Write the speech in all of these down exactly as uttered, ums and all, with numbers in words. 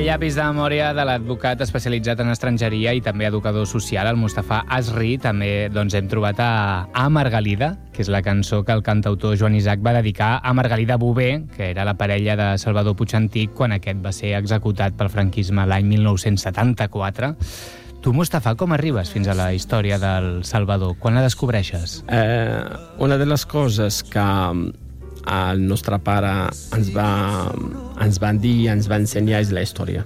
llapis de memòria de l'advocat especialitzat en estrangeria i també educador social, el Mustafa Asri. També doncs, hem trobat a, a Margalida, que és la cançó que el cantautor Joan Isaac va dedicar a Margalida Bové, que era la parella de Salvador Puig-Antich quan aquest va ser executat pel franquisme l'any mil nou-cents setanta-quatre. Tu, Mustafa, com arribes fins a la història del Salvador? Quan la descobreixes? Eh, una de les coses que el nostre pare ens va, ens van dir, ens va ensenyar és la història.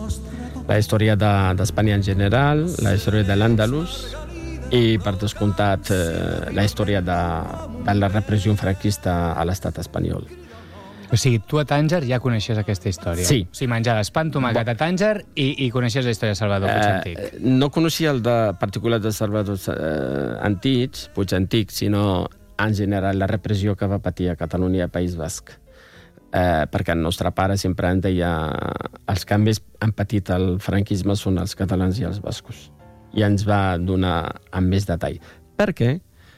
La història d'Espanya de, en general, la història de l'Àndalus i, per descomptat, eh, la història de, de la repressió franquista a l'estat espanyol. O sigui, tu a Tànger ja coneixies aquesta història. Sí. O sigui, menjaves pa amb tomàquet a Tànger i, i coneixies la història de Salvador Puig-Antich. Eh, no coneixia el de particular de Salvador eh, Antich, Puig-Antich, sinó en general la repressió que va patir a Catalunya i a País Basc. Eh, perquè el nostre pare sempre en deia els que més han patit el franquisme són els catalans i els bascos. I ens va donar amb més detall. Perquè,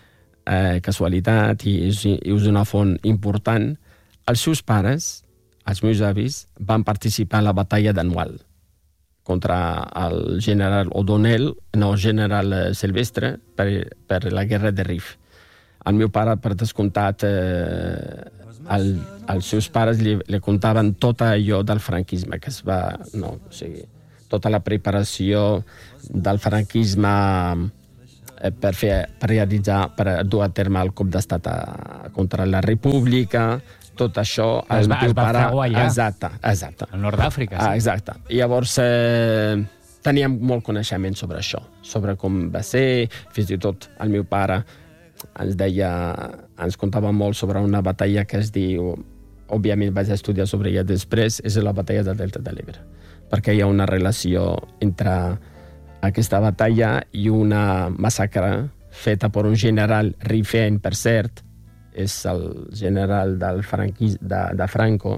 eh, casualitat, i és, i és una font important, els seus pares, els meus avis, van participar a la batalla d'Anual contra el general O'Donnell, no, el general Silvestre, per, per la guerra de Rif. El meu pare, per descomptat, eh, el, els seus pares li, li contaven tot allò del franquisme, que es va... No, o sigui, tota la preparació del franquisme eh, per, fer, per realitzar, per dur a terme el cop d'estat a, contra la república, tot això... Es va, es va pare, fer allà. Exacte, exacte. Al nord d'Àfrica, sí. Ah, exacte. I llavors eh, teníem molt coneixement sobre això, sobre com va ser, fins i tot el meu pare ens deia, ens contava molt sobre una batalla que es diu, òbviament vaig estudiar sobre ella després, és la batalla del Delta de l'Ebre, perquè hi ha una relació entre aquesta batalla i una massacre feta per un general rifeny, per cert, és el general del franquis, de, de Franco,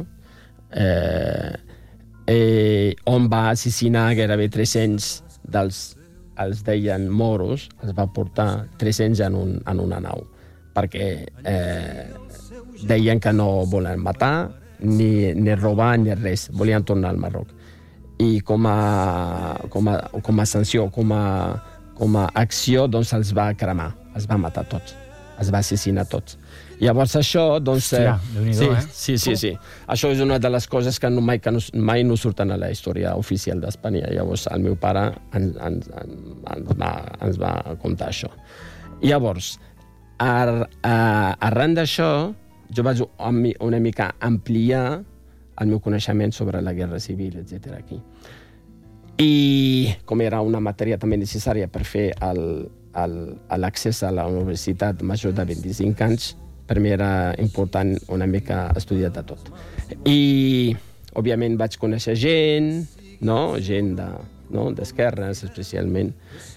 eh, eh, on va assassinar gairebé tres-cents dels els deien moros, els va portar tres-cents en, un, en una nau, perquè eh, deien que no volen matar, ni, ni robar, ni res, volien tornar al Marroc. I com a, com a, com a sanció, com a, com a acció, doncs els va cremar, els va matar tots, els va assassinar tots. Llavors això, doncs... Hòstia, Déu-n'hi-do, sí, eh? Sí, sí, sí. Això és una de les coses que no, mai, que no, mai no surten a la història oficial d'Espanya. Llavors el meu pare ens, ens, ens, va, ens va contar això. Llavors, ar, a, arran d'això, jo vaig una mica ampliar el meu coneixement sobre la guerra civil, etcètera aquí. I com era una matèria també necessària per fer l'accés a la Universitat Major de vint-i-cinc anys, per mi era important una mica estudiar de tot. I, òbviament, vaig conèixer gent, no? Gent de, no? d'esquerres, especialment.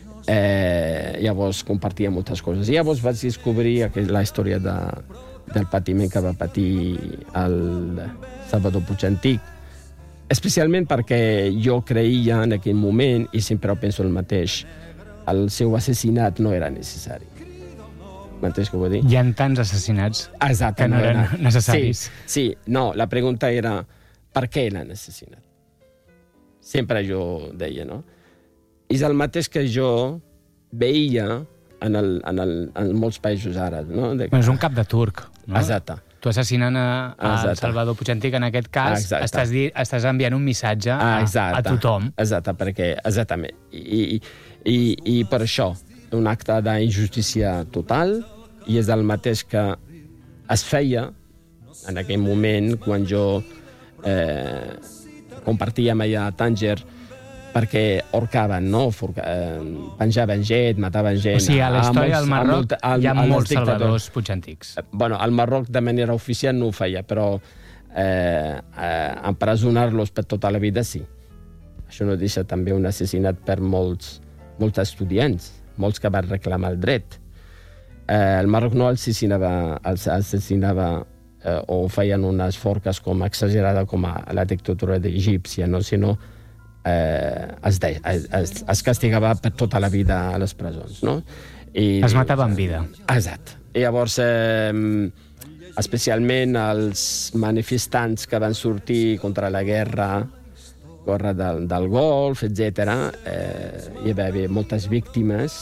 Eh, llavors compartia moltes coses. I llavors vaig descobrir la història de, del patiment que va patir el Salvador Puig-Antich, especialment perquè jo creia en aquell moment, i sempre penso el mateix, el seu assassinat no era necessari. M'entens què vull dir? Hi ha tants assassinats Exacte, que no, no eren necessaris. Sí, sí, no, la pregunta era per què l'han assassinat? Sempre jo deia, no? És el mateix que jo veia en, el, en, el, en molts països àrabs, no? De... Bueno, és un cap de turc, no? Exacte. Tu assassinant a, a Salvador Puig-Antich, en aquest cas, estàs, di, estàs enviant un missatge a, a tothom. Exacte, perquè, exactament. I, i, i per això, un acte d'injustícia total, i és el mateix que es feia en aquell moment quan jo eh, compartíem allà a Tànger, perquè horcaven, no? Penjaven gent, mataven gent. O sigui, a la història del Marroc hi ha molts Salvadors Puig-Antichs. Bueno, al Marroc de manera oficial no ho feia, però eh, eh, empresonar-los per tota la vida sí. Això no deixa també un assassinat per molts, molts estudiants, molts que van reclamar el dret. Eh, el Marroc no assassinava, assassinava eh, o feien unes forques com exagerada com a la dictadura egípcia, no? Sinó eh, es, de, es, es castigava per tota la vida a les presons, no? I, es matava en vida. Exacte. I llavors, eh, especialment els manifestants que van sortir contra la guerra, guerra del, del Golf, etcètera. Eh, hi va haver moltes víctimes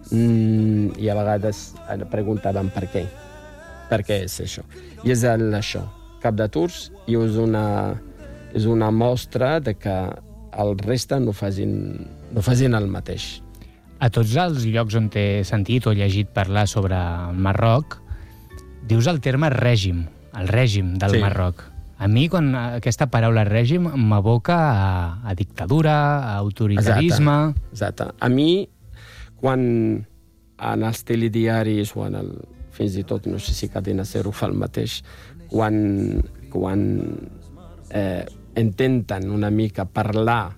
mm, i a vegades preguntaven per què. Per què és això? I és el, això. Cap de Turcs i és una, és una mostra de que el reste no facin, no facin el mateix. A tots els llocs on t'he sentit o llegit parlar sobre el Marroc, dius el terme règim, el règim del sí. Marroc. A mi, quan aquesta paraula règim m'evoca a, a dictadura, a autoritarisme... Exacte. Exacte. A mi, quan en els telediaris o en el, fins i tot, no sé si Cadena Ser ho fa el mateix, quan, quan eh, intenten una mica parlar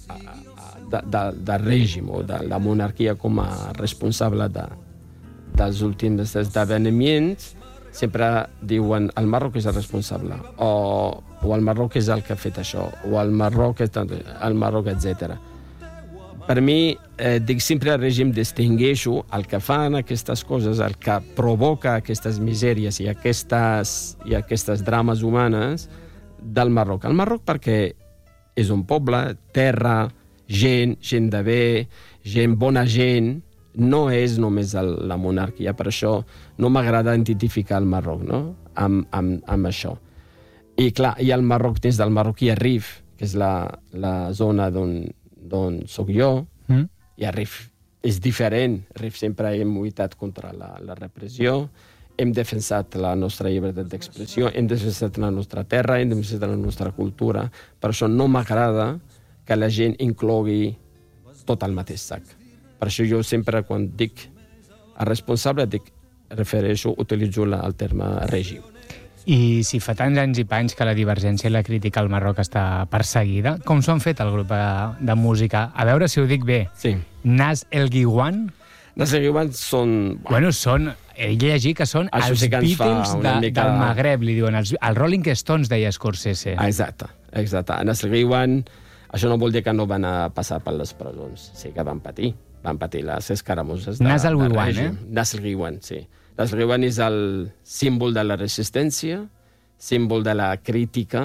de, de, de règim o de la monarquia com a responsable de, dels últims esdeveniments, sempre diuen el Marroc és el responsable, o, o el Marroc és el que ha fet això, o el Marroc, és, el Marroc, etcètera. Per mi, eh, dic sempre el règim distingueixo el que fan aquestes coses, el que provoca aquestes misèries i aquestes, i aquestes drames humanes del Marroc. El Marroc perquè és un poble, terra, gent, gent de bé, gent, bona gent, no és només el, la monarquia. Per això no m'agrada identificar el Marroc, no? amb, amb, amb això. I clar, hi ha el Marroc, dins del Marroc hi ha Rif, que és la, la zona d'on soc jo, mm. i a Rif és diferent. Rif sempre hem lluitat contra la, la repressió, hem defensat la nostra llibertat d'expressió, hem defensat la nostra terra, hem defensat la nostra cultura. Per això no m'agrada que la gent inclogui tot el mateix sac. Per això jo sempre, quan dic el responsable, dic, refereixo, utilitzo la, el terme règim. I si fa tants anys i panys que la divergència i la crítica al Marroc està perseguida, com s'ho han fet el grup de, de música? A veure si ho dic bé. Sí. Nas El Guiwan? Nas El Guiwan són... Bueno, són... He llegit que són això els sí que Beatles de, mica... del Magreb, li diuen. Els, els Rolling Stones, deia Scorsese. Ah, exacte, exacte. Nas El Guiwan, això no vol dir que no van a passar per les presons. Sí que van patir. Van patir les escaramusses de, Nas El Guiwan, eh? Nas El Guiwan, sí. Nas El Guiwan és el símbol de la resistència, símbol de la crítica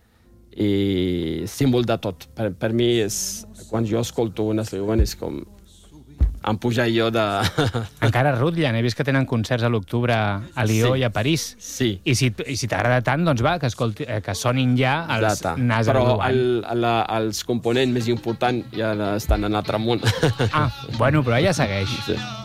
i símbol de tot. Per, per mi, és, quan jo escolto Nas El Guiwan, és com em puja jo de... Encara rutllen, he vist que tenen concerts a l'octubre a Lió sí. i a París. Sí. I si, i si t'agrada tant, doncs va, que, escolti, que sonin ja els Exacte. Nas El Guiwan. Però el, la, els components més importants ja estan en altre món. Ah, bueno, però ja segueix. Sí.